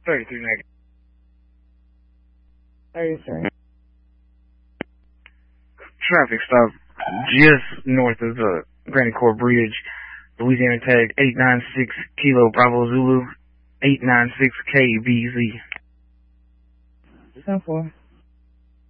33 negative. 33. Traffic stop just north of the Granite Court Bridge. Louisiana tag 896 Kilo Bravo Zulu 896 KBZ. 10-4.